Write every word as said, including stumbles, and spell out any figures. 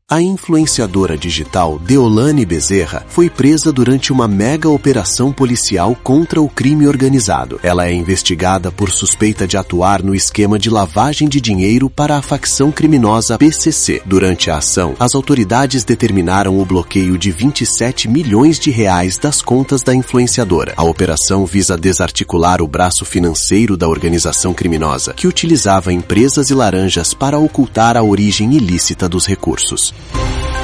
A influenciadora digital Deolane Bezerra foi presa durante uma mega operação policial contra o crime organizado. Ela é investigada por suspeita de atuar no esquema de lavagem de dinheiro para a facção criminosa P C C. Durante a ação, as autoridades determinaram o bloqueio de vinte e sete milhões de reais das contas da influenciadora. A operação visa desarticular o braço financeiro da organização criminosa, que utilizava empresas e laranjas para ocultar a origem ilícita dos recursos.